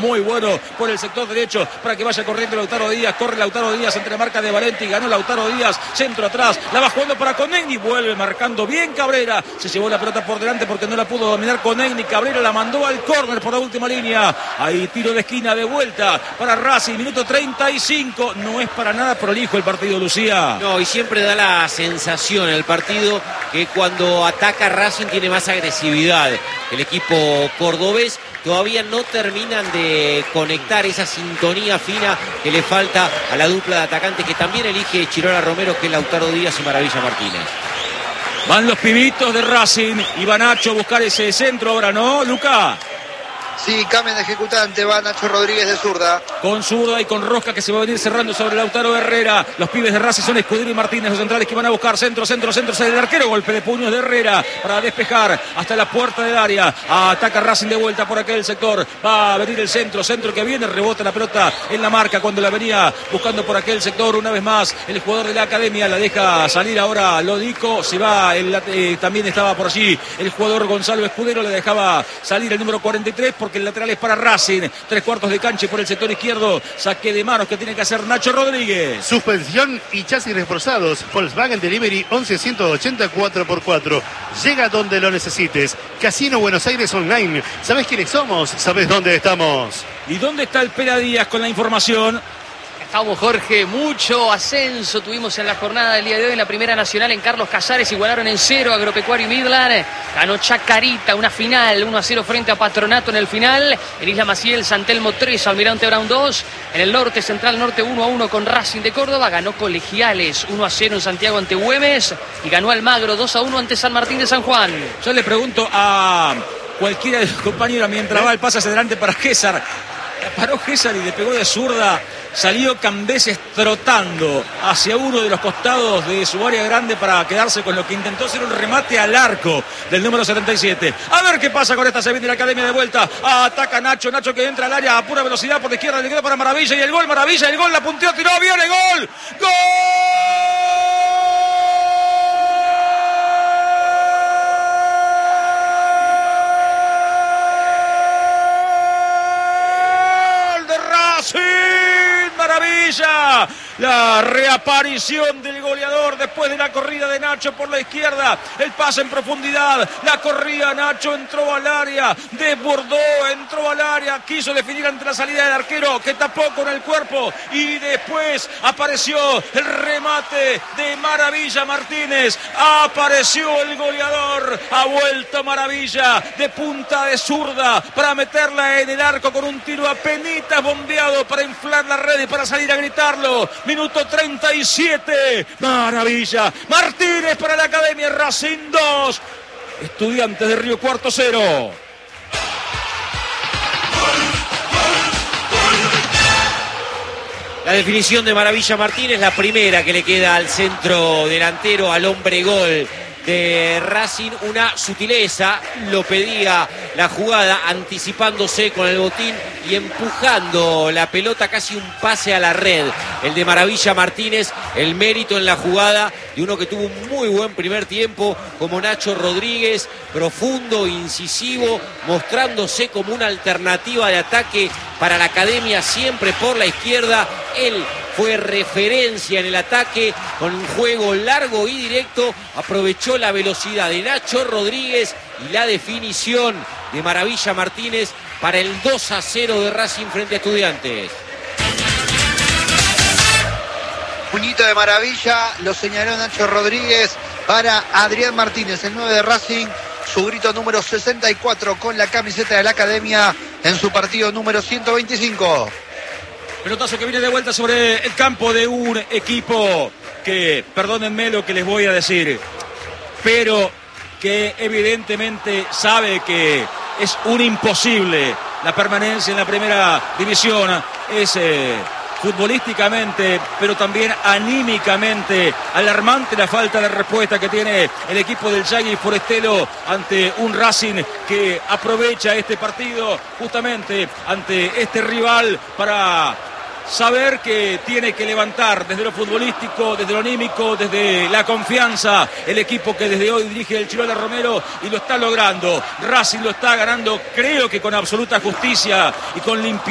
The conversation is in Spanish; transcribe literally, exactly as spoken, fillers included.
muy bueno por el sector derecho para que vaya corriendo Lautaro Díaz. Corre Lautaro Díaz entre la marca de Valenti. Ganó Lautaro Díaz. Centro atrás. La va jugando para Conegni. Vuelve marcando bien Cabrera. Se llevó la pelota por delante porque no la pudo dominar Conegni. Cabrera la mandó al córner por la última línea. Ahí tiro de esquina de vuelta para Racing. Minuto treinta y cinco. No es para nada prolijo el partido, Lucía. No, y siempre da la sensación el partido que cuando ataca Racing tiene más agresividad. El equipo cordobés todavía no terminan de conectar esa sintonía fina que le falta a la dupla de atacantes que también elige Chirola Romero, que es Lautaro Díaz y Maravilla Martínez. Van los pibitos de Racing y va Nacho a buscar ese centro ahora, ¿no, Luca? Sí, cambio de ejecutante, va Nacho Rodríguez de zurda. Con zurda y con rosca que se va a venir cerrando sobre Lautaro Herrera. Los pibes de Racing son Escudero y Martínez, los centrales que van a buscar centro, centro, centro, el arquero, golpe de puños de Herrera para despejar hasta la puerta del área. Ataca Racing de vuelta por aquel sector. Va a venir el centro, centro que viene, rebota la pelota en la marca cuando la venía buscando por aquel sector. Una vez más, el jugador de la academia la deja salir ahora Lodico. Se va, el, eh, también estaba por allí el jugador Gonzalo Escudero, le dejaba salir el número cuarenta y tres porque el lateral es para Racing. Tres cuartos de cancha por el sector izquierdo. Saque de manos que tiene que hacer Nacho Rodríguez. Suspensión y chasis reforzados. Volkswagen Delivery once ciento ochenta cuatro por cuatro. Llega donde lo necesites. Casino Buenos Aires Online. ¿Sabés quiénes somos? ¿Sabés dónde estamos? ¿Y dónde está el Pela Díaz con la información? Estamos, Jorge, mucho ascenso tuvimos en la jornada del día de hoy en la Primera Nacional. En Carlos Casares igualaron en cero Agropecuario y Midland. Ganó Chacarita, una final, uno a cero frente a Patronato en el final. En Isla Maciel, San Telmo tres, Almirante Brown dos. En el norte, Central Norte uno a uno con Racing de Córdoba. Ganó Colegiales uno a cero en Santiago ante Güemes. Y ganó Almagro dos a uno ante San Martín de San Juan. Yo le pregunto a cualquiera de los compañeros mientras va el pase hacia adelante para César. Paró César y le pegó de zurda. Salió Cambeses trotando hacia uno de los costados de su área grande para quedarse con lo que intentó ser un remate al arco del número setenta y siete. A ver qué pasa con esta. Se viene la academia de vuelta. Ataca Nacho. Nacho que entra al área a pura velocidad por la izquierda. Le queda para Maravilla y el gol. Maravilla, el gol. La punteó, tiró. Viene gol. ¡Gol! Maravilla, la reaparición del goleador después de la corrida de Nacho por la izquierda, el pase en profundidad, la corrida Nacho, entró al área, desbordó, entró al área, quiso definir ante la salida del arquero que tapó con el cuerpo y después apareció el remate de Maravilla Martínez, apareció el goleador, ha vuelto Maravilla de punta de zurda para meterla en el arco con un tiro a penitas bombeado para inflar la red y para salir a gritarlo. Minuto treinta y siete. Maravilla. Martínez para la academia. Racing dos. Estudiantes de Río Cuarto cero. La definición de Maravilla Martínez, la primera que le queda al centro delantero, al hombre gol de Racing. Una sutileza, lo pedía la jugada, anticipándose con el botín y empujando la pelota, casi un pase a la red. El de Maravilla Martínez, el mérito en la jugada de uno que tuvo un muy buen primer tiempo como Nacho Rodríguez, profundo, incisivo, mostrándose como una alternativa de ataque para la academia, siempre por la izquierda. Él fue referencia en el ataque con un juego largo y directo, aprovechó la velocidad de Nacho Rodríguez y la definición de Maravilla Martínez para el dos a cero de Racing frente a Estudiantes. Puñito de Maravilla, lo señaló Nacho Rodríguez para Adrián Martínez, el nueve de Racing, su grito número sesenta y cuatro con la camiseta de la academia en su partido número ciento veinticinco. Pelotazo que viene de vuelta sobre el campo de un equipo que, perdónenme lo que les voy a decir, pero que evidentemente sabe que es un imposible la permanencia en la primera división. Es eh, futbolísticamente, pero también anímicamente alarmante la falta de respuesta que tiene el equipo del Yagui Forestelo ante un Racing que aprovecha este partido justamente ante este rival para saber que tiene que levantar desde lo futbolístico, desde lo anímico, desde la confianza, el equipo que desde hoy dirige el Chirola Romero y lo está logrando. Racing lo está ganando, creo que con absoluta justicia y con limpieza.